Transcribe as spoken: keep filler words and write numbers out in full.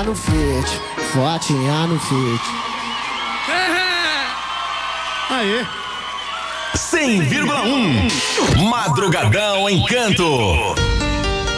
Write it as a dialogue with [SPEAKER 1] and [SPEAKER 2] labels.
[SPEAKER 1] no fit, fotinha no fit.
[SPEAKER 2] Aê!
[SPEAKER 3] cem vírgula um Madrugadão Encanto.